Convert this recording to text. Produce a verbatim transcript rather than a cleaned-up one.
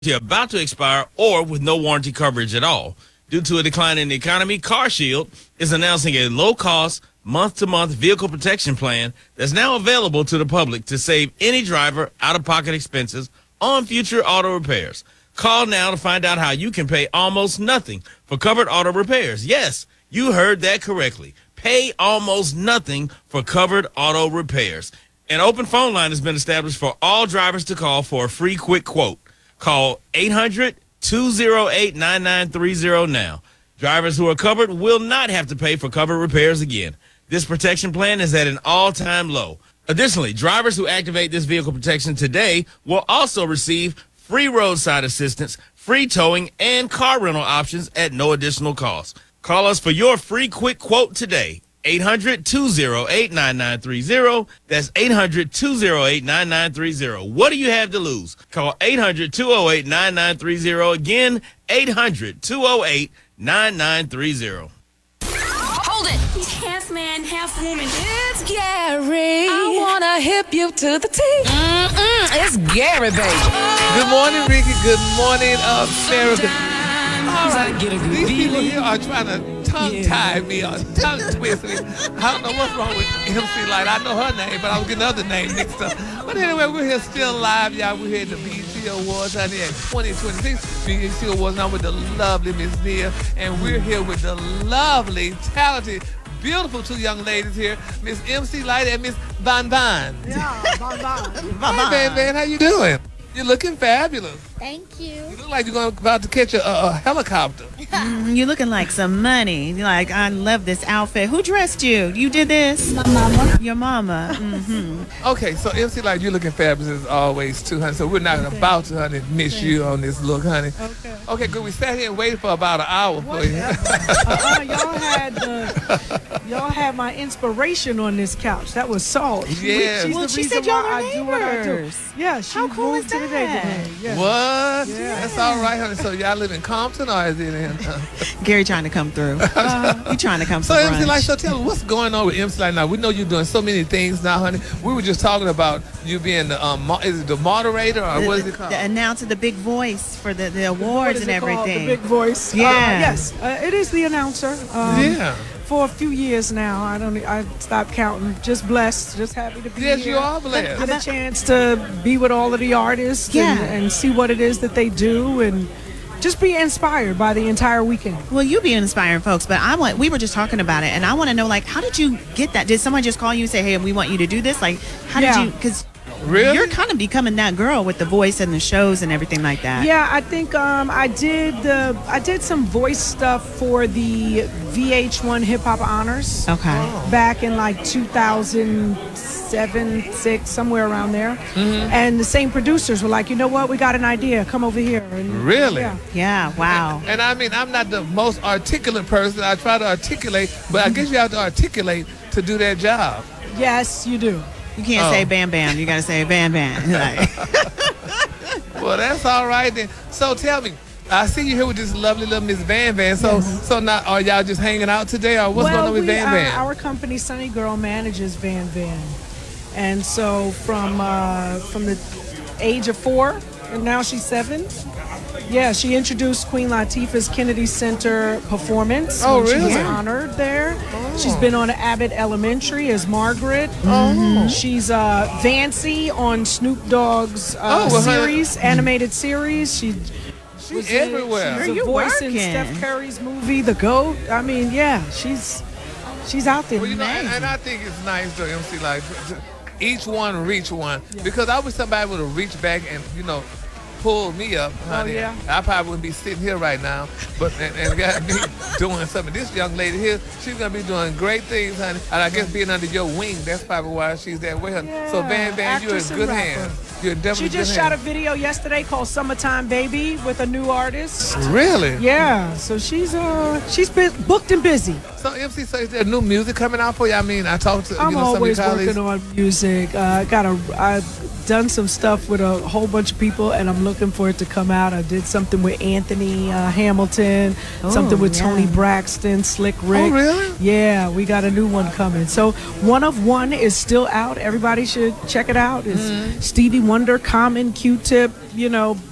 about to expire or with no warranty coverage at all. Due to a decline in the economy, CarShield is announcing a low-cost, month-to-month vehicle protection plan that's now available to the public to save any driver out-of-pocket expenses on future auto repairs. Call now to find out how you can pay almost nothing for covered auto repairs. Yes, you heard that correctly. Pay almost nothing for covered auto repairs. An open phone line has been established for all drivers to call for a free quick quote. Call eight hundred, two oh eight, nine nine three oh now. Drivers who are covered will not have to pay for covered repairs again. This protection plan is at an all-time low. Additionally, drivers who activate this vehicle protection today will also receive free roadside assistance, free towing, and car rental options at no additional cost. Call us for your free quick quote today. eight hundred, two oh eight, nine nine three oh. That's eight hundred, two oh eight, nine nine three oh. What do you have to lose? Call eight hundred, two oh eight, nine nine three oh. Again, eight hundred, two oh eight, nine nine three oh. Hold it! He's half man, half woman. It's Gary. I wanna hip you to the T. Mm-mm, it's Gary, baby. Good morning, Ricky. Good morning, America. All right, these people here are trying to tongue-tie yeah. me or tongue-twist me. I don't know what's wrong with M C Light. I know her name, but I was getting other name mixed up. But anyway, we're here still live, y'all. We're here at the B E T Awards, honey, at twenty twenty-six B E T Awards. Now with the lovely Miss Nia, and we're here with the lovely, talented, beautiful two young ladies here, Miss M C Light and Miss Van Van. Yeah, Van Van. Hey, Van Van, how you doing? You're looking fabulous. Thank you. You look like you're going about to catch a, a, a helicopter. Mm, you're looking like some money. You're like, I love this outfit. Who dressed you? You did this? My mama. Your mama. Mm-hmm. Okay, so M C, like, you're looking fabulous as always, too, honey. So we're not okay. about to, honey, miss Thanks. you on this look, honey. Okay. Okay, good. We sat here and waited for about an hour for you. uh, y'all had uh, y'all had my inspiration on this couch. That was Salt. Yeah. She's well, the she reason said y'all why were I do what I do. Yeah, she How cool moved is to the that? neighborhood. Yeah. What? Yeah. That's all right, honey. So y'all live in Compton or is it in? Uh... Gary trying to come through. Uh, you trying to come so for M C brunch. Light, so tell me what's going on with M C Light now. We know you're doing so many things now, honey. We were just talking about you being the um, is it the moderator or the, what is it called? The announcer, the big voice for the, the awards What is and it called? everything. The big voice. Yeah. Uh, yes, uh, it is the announcer. Um, yeah. For a few years now, I don't. I stopped counting. Just blessed. Just happy to be yes, here. you are blessed. Get a chance to be with all of the artists Yeah. and, and see what it is that they do and just be inspired by the entire weekend. Well, you be inspiring folks, but I want. We were just talking about it, and I want to know, like, how did you get that? Did someone just call you and say, "Hey, we want you to do this"? Like, how Yeah. did you? Because Really? you're kind of becoming that girl with the voice and the shows and everything like that. Yeah, I think um, I did the I did some voice stuff for the V H one Hip Hop Honors. Okay. Back in like two thousand seven, six, somewhere around there. Mm-hmm. And the same producers were like, you know what, we got an idea. Come over here. And, Really? Yeah. Yeah. Wow. And, and I mean, I'm not the most articulate person. I try to articulate, but I guess you have to articulate to do that job. Yes, you do. You can't Oh. say Bam Bam. You got to say Bam Bam. Like, Well, that's all right then. So tell me, I see you here with this lovely little Miss Van Van. So, Yes. so now are y'all just hanging out today, or what's well, going on with we, Van uh, Van? our company, Sunny Girl, manages Van Van. And so from uh, from the age of four, and now she's seven. Yeah, she introduced Queen Latifah's Kennedy Center performance. Oh, when She was really? honored there. Oh. She's been on Abbott Elementary as Margaret. Oh. She's uh, Vancy on Snoop Dogg's uh, Oh, well, her- series, animated series. She She's was everywhere. She's Girl, a you voice in working. Steph Curry's movie, The GOAT. I mean, yeah, she's she's out there. Well, you know, and, and I think it's nice though, M C, like to- to each one reach one, Yeah. because I wish somebody would have reached back and you know pulled me up, honey. yeah? I probably wouldn't be sitting here right now, but and, and got me doing something. This young lady here, she's gonna be doing great things, honey. And I guess being under your wing, that's probably why she's that way. Honey. So Yeah, Van Van, you're in actress and good rapper. hands. You're definitely She just good shot a hands. video yesterday called "Summertime Baby" with a new artist. Really? Yeah, so she's uh she's been booked and busy. So M C, so is there new music coming out for you? I mean, I talked to I'm you know some of always your colleagues. working on music. Uh, got a I've done some stuff with a whole bunch of people, and I'm looking for it to come out. I did something with Anthony uh, Hamilton, something with yeah. Tony Braxton, Slick Rick. Oh, really? Yeah, we got a new one coming. So One of One is still out. Everybody should check it out. It's Mm-hmm. Stevie Wonder, Common, Q-Tip, you know,